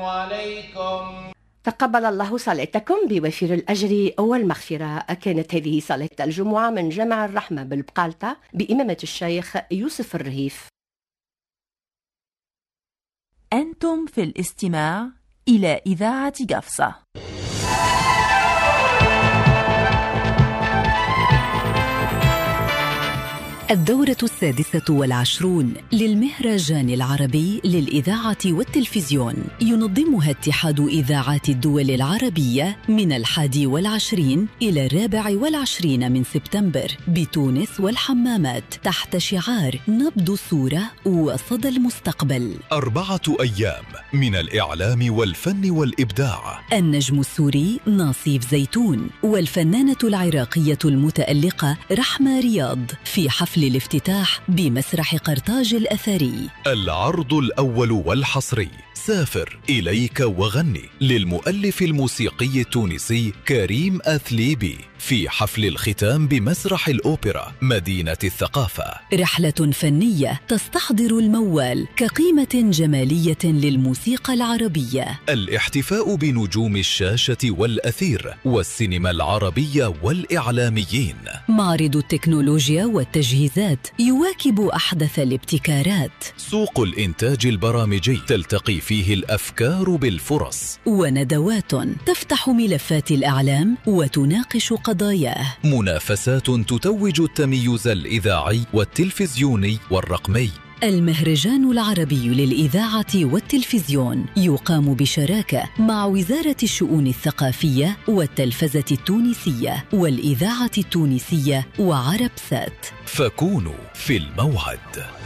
عليكم. تقبل الله صلاتكم بوفير الأجر والمغفرة. كانت هذه صلاة الجمعة من جامع الرحمة بالبقالطة بإمامة الشيخ يوسف الرهيف. أنتم في الاستماع إلى إذاعة قفصة. الدورة 26 للمهرجان العربي للإذاعة والتلفزيون ينظمها اتحاد إذاعات الدول العربية من 21 إلى 24 من سبتمبر بتونس والحمامات تحت شعار نبض الصورة وصدى المستقبل. 4 أيام من الإعلام والفن والإبداع. النجم السوري ناصيف زيتون والفنانة العراقية المتألقة رحمة رياض في حفل الافتتاح بمسرح قرطاج الأثري. العرض الأول والحصري سافر إليك وغني للمؤلف الموسيقي التونسي كريم أثليبي في حفل الختام بمسرح الأوبرا مدينة الثقافة. رحلة فنية تستحضر الموال كقيمة جمالية للموسيقى العربية. الاحتفاء بنجوم الشاشة والأثير والسينما العربية والإعلاميين. معرض التكنولوجيا والتجهيزات يواكب أحدث الابتكارات. سوق الإنتاج البرامجي تلتقي فيه الأفكار بالفرص. وندوات تفتح ملفات الإعلام وتناقش قضاياه. منافسات تتوج التميز الإذاعي والتلفزيوني والرقمي. المهرجان العربي للإذاعة والتلفزيون يقام بشراكة مع وزارة الشؤون الثقافية والتلفزة التونسية والإذاعة التونسية وعرب سات. فكونوا في الموعد.